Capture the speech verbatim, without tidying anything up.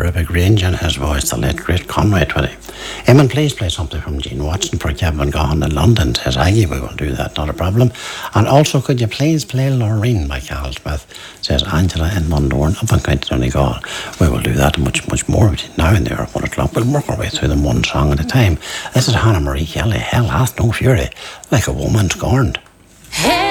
terrific range in his voice, the late great Conway Twitty. Eamon, please play something from Gene Watson for Kevin Gahan in London, says Aggie. We will do that, not a problem. And also, could you please play Lorraine by Carol Smith, says Angela in Mundorn, up in County Donegal. We will do that and much, much more between now and there at one o'clock. We'll work our way through them one song at a time. This is Hannah Marie Kelly, Hell Hath No Fury, Like a Woman Scorned. Hey.